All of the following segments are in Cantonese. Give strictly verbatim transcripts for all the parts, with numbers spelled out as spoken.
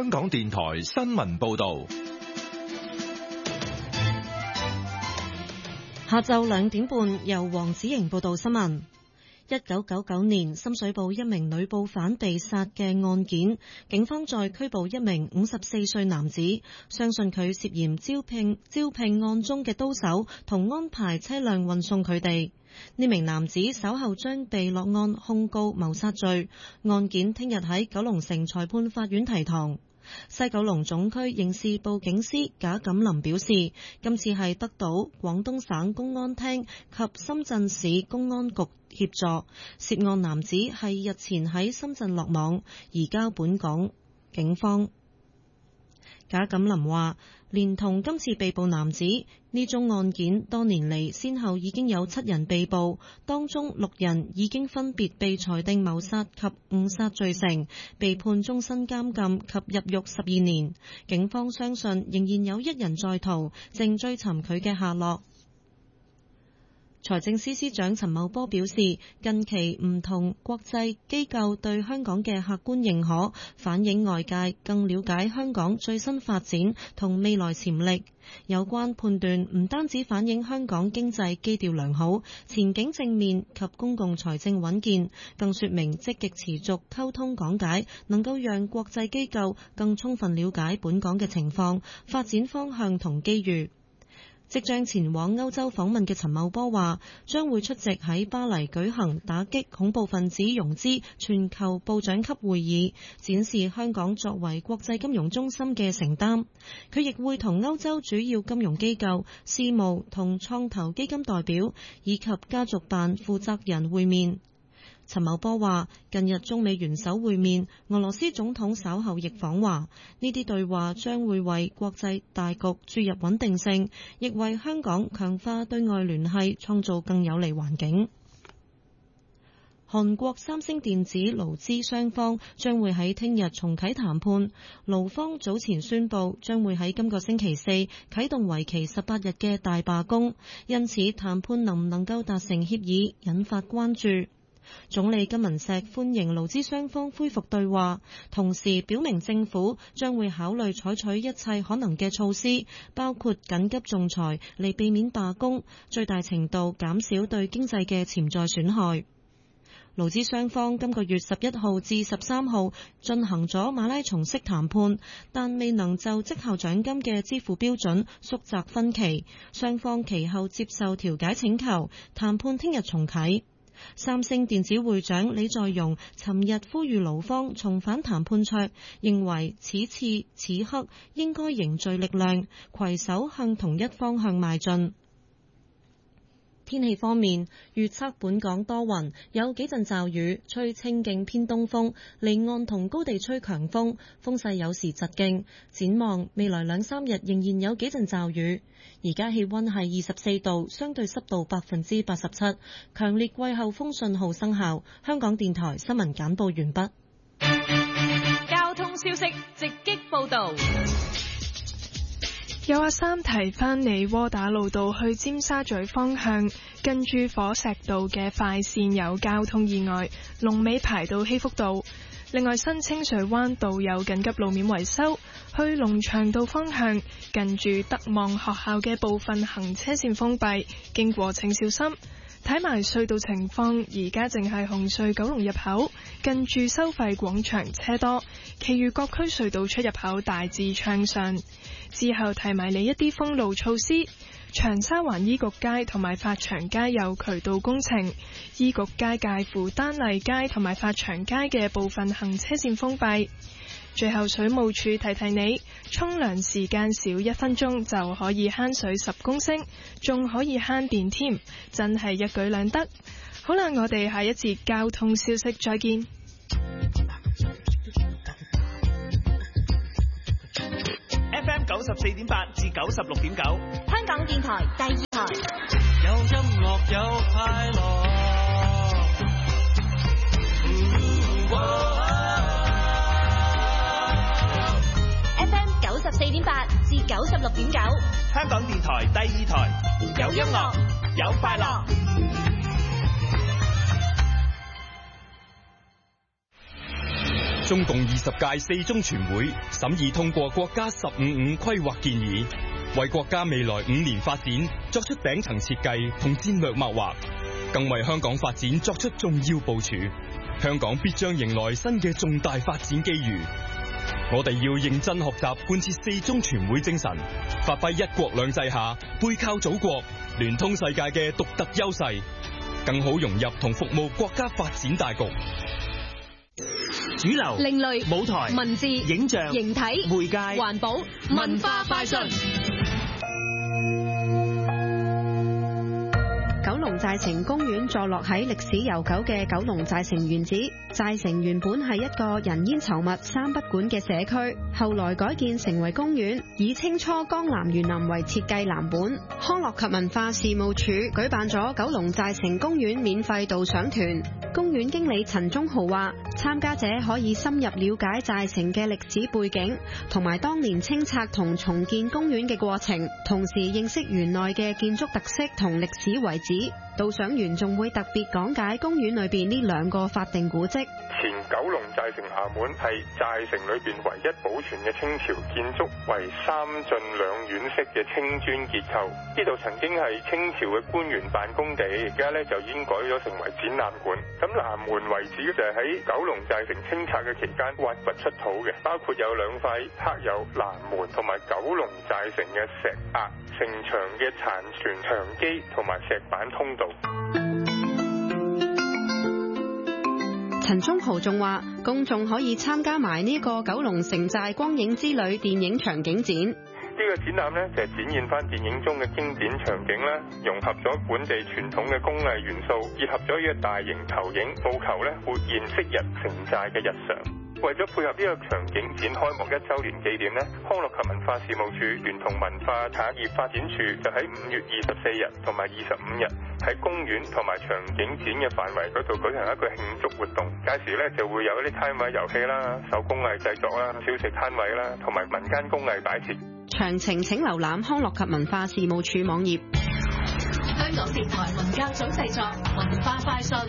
香港電台新聞報道。 下晝兩點半，由黃子瑩報道新聞。一九九九年深水埗一名女報販被殺嘅案件，警方再拘捕一名五十四歲男子，相信佢涉嫌招聘招聘案中嘅刀手，同安排車輛運送佢哋。呢名男子稍後將被落案控告謀殺罪，案件聽日喺九龍城裁判法院提堂。西九龍總區刑事部警司賈錦林表示，今次係得到廣東省公安廳及深圳市公安局協助，涉案男子係日前喺深圳落網，移交本港警方。賈錦林話，連同今次被捕男子，呢宗案件多年嚟先後已經有七人被捕，當中六人已經分別被裁定謀殺及誤殺罪成，被判終身監禁及入獄十二年。警方相信仍然有一人在逃，正追尋佢嘅下落。財政司司長陳茂波表示，近期唔同國際機構對香港嘅客觀認可，反映外界更了解香港最新發展同未來潛力。有關判斷唔單止反映香港經濟基調良好、前景正面及公共財政穩健，更說明積極持續溝通講解，能夠讓國際機構更充分了解本港嘅情況、發展方向同機遇。即將前往歐洲訪問嘅陳茂波話，將會出席喺巴黎舉行打擊恐怖分子融資全球部長級會議，展示香港作為國際金融中心嘅承擔。佢亦會同歐洲主要金融機構、私募同創投基金代表以及家族辦負責人會面。陳茂波話，近日中美元首會面，俄羅斯總統稍後亦訪華，呢啲對話將會為國際大局注入穩定性，亦為香港強化對外聯繫創造更有利環境。韓國三星電子勞資雙方將會喺聽日重啟談判，勞方早前宣布將會喺今個星期四啟動為期十八日嘅大罷工，因此談判能唔能夠達成協議引發關注。總理金文錫歡迎勞資雙方恢復對話，同時表明政府將會考慮採取一切可能嘅措施，包括緊急仲裁嚟避免罷工，最大程度減少對經濟嘅潛在損害。勞資雙方今個月十一號至十三號進行咗馬拉松式談判，但未能就績效獎金嘅支付標準縮窄分歧，雙方其後接受調解請求，談判聽日重啟。三星電子會長李在鎔尋日呼籲勞方重返談判桌，認為此次此刻應該凝聚力量，攜手向同一方向邁進。天氣方面，預測本港多雲，有幾陣驟雨，吹清勁偏東風，離岸同高地吹強風，風勢有時疾勁。展望未來兩三日仍然有幾陣驟雨。而家氣溫係二十四度，相對濕度百分之八十七，強烈季候風信號生效。香港電台新聞簡報完畢。 交通消息直擊報道。 有阿三提返你窩打老道去尖沙咀方向，近住火石道嘅快線有交通意外，龍尾排到希福道。另外，新清水灣道有緊急路面維修，去龍翔道方向近住德望學校嘅部分行車線封閉，經過請小心。睇埋隧道情況，而家淨係紅隧九龍入口近住收費廣場車多，其餘各區隧道出入口大致暢順。之後提埋你一啲封路措施，長沙灣醫局街同埋發祥街有渠道工程，醫局街介乎丹麗街同埋發祥街嘅部分行車線封閉。最後水務署提提你，沖涼時間少一分鐘就可以慳水十公升，仲可以慳電添，真係一舉兩得。好啦，我哋下一節交通消息再見。 F M 九十四點八至九十六點九， 香港電台第二台。 有音樂有快樂。 F M 九十四點八至九十六點九， 香港電台第二台。有音樂有快樂。 中共二十屆四中全會審議通過國家十五五規劃建議，為國家未來五年發展作出頂層設計同戰略擘劃，更為香港發展作出重要部署。香港必將迎來新嘅重大發展機遇。我哋要認真學習貫徹四中全會精神，發揮一國兩制下背靠祖國、聯通世界嘅獨特優勢，更好融入同服務國家發展大局。 主流、 另類、 舞台、 文字、 影像、 形體、 媒介、 環保、文化快訊。 九龍寨城公園坐落喺歷史悠久嘅九龍寨城原址。寨城原本係一個人煙稠密、三不管嘅社區，後來改建成為公園，以清初江南園林為設計藍本。康樂及文化事務署舉辦咗九龍寨城公園免費導賞團。公園經理陳忠豪話，參加者可以深入了解寨城嘅歷史背景，同埋當年清拆同重建公園嘅過程，同時認識園內嘅建築特色同歷史遺址。導賞員仲會特別講解公園裏邊呢兩個法定古蹟。 前九龍寨城衙門係寨城裏邊唯一保存嘅清朝建築，為三進兩院式嘅青磚結構。呢度曾經係清朝嘅官員辦公地，而家咧就已經改咗成為展覽館。咁南門遺址就係喺九龍寨城清拆嘅期間挖掘出土嘅，包括有兩塊刻有南門同埋九龍寨城嘅石額、城牆嘅殘存牆基同埋石板通道。 陳忠豪仲話，公眾可以參加埋呢個九龍城寨光影之旅電影場景展。 呢個展覽呢，就係展現翻電影中嘅經典場景啦，融合咗本地傳統嘅工藝元素，結合咗呢個大型投影，務求咧活現昔日城寨嘅日常。為咗配合呢個場景展開幕一週年紀念呢，康樂及文化事務處聯同文化產業發展處就喺五月二十四日同埋二十五日喺公園同埋場景展嘅範圍嗰度舉行一個慶祝活動。屆時呢就會有一啲攤位遊戲啦、手工藝製作啦、小食攤位啦，同埋民間工藝擺設。 詳情請瀏覽康樂及文化事務處網頁。 香港電台文教組製作文化快訊。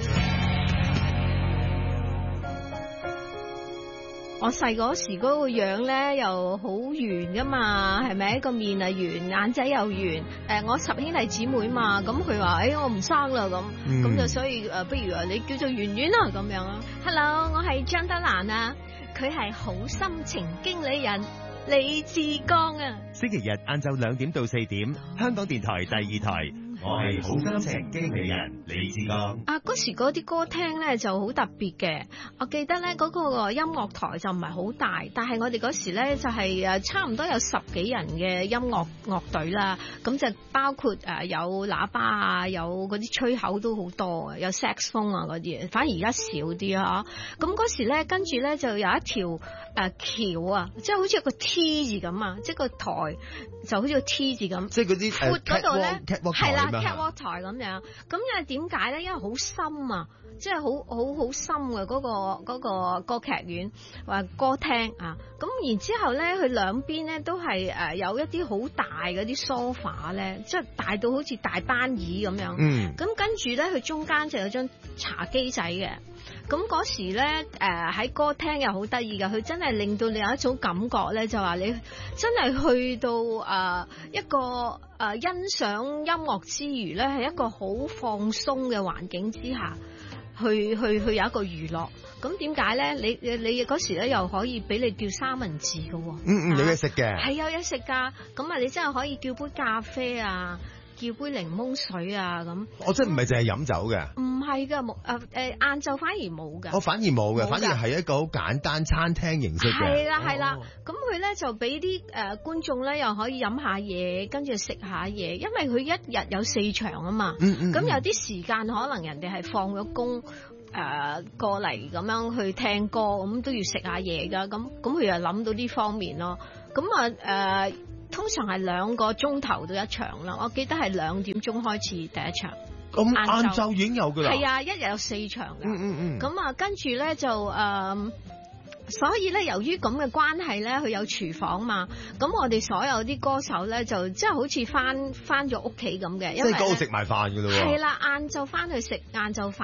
我細嗰時嗰個樣咧又好圓噶嘛，係咪？個面啊圓，眼仔又圓。誒，我十兄弟姊妹嘛，咁佢話誒我唔生啦咁，咁、嗯、就所以誒，不如啊你叫做圓圓啦咁樣啊。 Hello， 我係張德蘭啊，佢係好心情經理人李志剛啊。 星期日晏晝兩點到四點，香港電台第二台。我係好心情經理人李志剛。 啊，嗰時嗰啲歌廳咧就好特別嘅。我記得咧嗰個音樂台就唔係好大，但係我哋嗰時咧就係誒差唔多有十幾人嘅音樂樂隊啦。咁就包括誒有喇叭啊，有嗰啲吹口都好多，有 saxophone 啊嗰啲。反而而家少啲啊。咁嗰時咧跟住咧就有一條誒橋啊，即係好似個 T 字咁啊，即係個台就好似個 T 字咁。即係嗰啲闊嗰度咧，係啦。catwalk 台咁樣，咁因為點解咧？因為好深啊，即係好好好深嘅嗰、嗰個嗰、嗰個歌劇院或歌廳啊。咁然之後咧，佢兩邊咧都係誒有一啲好大嗰啲 sofa 咧，即係大到好似大班椅咁樣。嗯。咁跟住咧，佢中間就有張茶幾仔嘅。咁嗰時咧，誒喺歌廳又好得意㗎，佢真係令到你有一種感覺咧，就話你真係去到誒、呃、一個誒、呃、欣賞音樂之餘咧，係一個好放鬆嘅環境之下，去去去有一個娛樂。咁點解咧？你你嗰時咧又可以俾你叫三文治㗎喎。 嗯嗯，有嘢食嘅。係有嘢食㗎。咁啊，你真係可以叫杯咖啡啊，叫杯檸檬水啊咁。 我真係唔係淨係飲酒嘅。 唔係㗎，冇誒誒，晏晝反而冇㗎。 我反而冇嘅，反而係一個好簡單餐廳形式嘅。 係啦係啦，咁佢咧就俾啲誒觀眾咧又可以飲下嘢，跟住食下嘢，因為佢一日有四場啊嘛。嗯嗯。咁有啲時間可能人哋係放咗工誒過嚟咁樣去聽歌，咁都要食下嘢㗎。咁咁佢又諗到呢方面咯。咁啊誒，通常係兩個鐘頭到一場啦。我記得係兩點鐘開始第一場。 咁晏晝已經有㗎啦。 係啊，一日有四場㗎。 嗯嗯嗯。 咁啊，跟住咧就誒、呃，所以咧由於咁嘅關係咧，佢有廚房嘛，咁我哋所有啲歌手咧就即係好似翻翻咗屋企咁嘅。即係嗰度食埋飯㗎咯喎。 係啦，晏晝翻去食晏晝飯，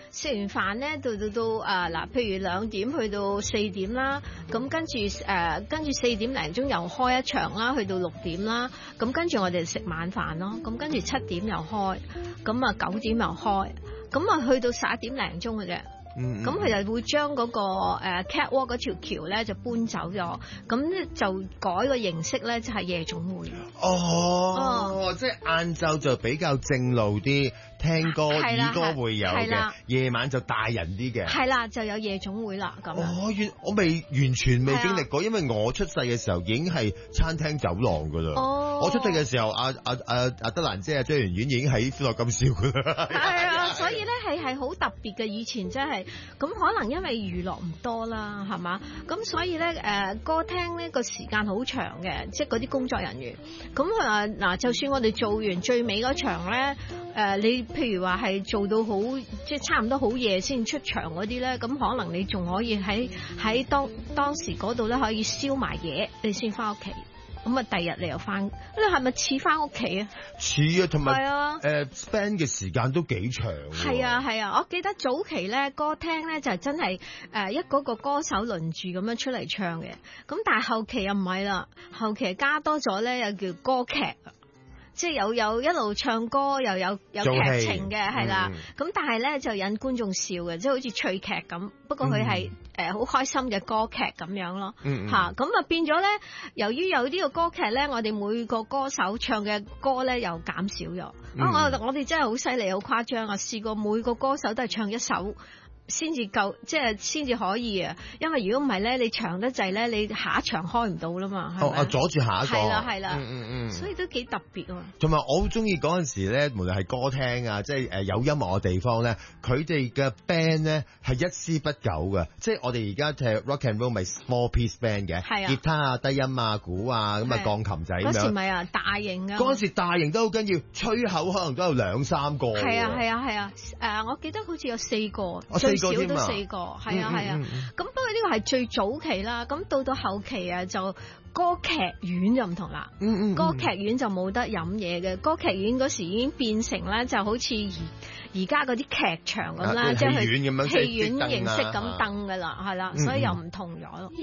食完飯咧到到到啊嗱，譬如兩點去到四點啦，咁跟住誒跟住四點零鐘又開一場啦，去到六點啦，咁跟住我哋食晚飯咯，咁跟住七點又開，咁啊九點又開，咁啊去到十一點零鐘嘅啫。咁佢、嗯、就會將嗰、那個誒、uh, catwalk 嗰條橋咧就搬走咗，咁咧就改個形式咧就係、是、夜總會。 哦， 哦即係晏晝就比較正路啲，聽歌耳歌會有嘅，夜晚就大人啲嘅。係啦，就有夜總會啦咁。哦，我未完全未經歷過，因為我出世嘅時候已經係餐廳走廊噶啦。哦，我出世嘅時候，阿阿阿阿德蘭姐阿張圓圓已經喺歡樂今宵噶啦。係啊，所以咧係係好特別嘅，以前真係。咁可能因為娛樂唔多啦，係嘛？咁所以咧，誒、呃、歌廳呢個時間好長嘅，即係嗰啲工作人員。咁啊嗱，就算我哋做完最尾嗰場咧，誒、呃、你譬如話係做到好，即係差唔多好夜先出場嗰啲咧，咁可能你仲可以喺喺當當時嗰度咧可以燒埋嘢，你先翻屋企。咁啊，第日你又翻，你係咪似翻屋企啊？似啊，同埋誒 spend 嘅時間都幾長。係啊係啊，我記得早期咧歌廳咧就真係誒一嗰個歌手輪住咁樣出嚟唱嘅，咁但係後期又唔係啦，後期加多咗咧又叫歌劇。即係有有一路唱歌又有有劇情嘅係啦，咁、嗯、但係咧就引觀眾笑嘅，即係好似趣劇咁。不過佢係誒好開心嘅歌劇咁樣咯，嚇咁、嗯嗯、啊變咗咧。由於有呢個歌劇咧，我哋每個歌手唱嘅歌咧又減少咗。嗯、啊，我我哋真係好犀利，好誇張啊！試過每個歌手都係唱一首。先至夠，即係先至可以啊！因為如果唔係咧，你長得滯咧，你下一場開唔到啦嘛。哦，啊，阻住下一個。係啦，係啦。嗯嗯嗯。所以都幾特別啊。同埋我好中意嗰陣時咧，無論係歌廳啊，即係誒有音樂嘅地方咧，佢哋嘅 band 咧係一絲不苟嘅。即係我哋而家踢 rock and roll 咪 small piece band 嘅，係啊，吉他啊、低音啊、鼓啊，咁啊鋼琴仔咁樣。嗰時咪啊大型啊。嗰陣時大型都好緊要，吹口可能都有兩三個。係啊係啊係啊！誒，我記得好似有四個。少都四個，係啊係啊，咁、嗯嗯嗯、不過呢個係最早期啦，咁到到後期啊就歌劇院就唔同啦，嗯嗯嗯歌劇院就冇得飲嘢嘅，歌劇院嗰時已經變成咧就好似而而家嗰啲劇場咁啦，即係戲院咁樣戲院形式咁凳噶啦，係啦，所以又唔同咗咯。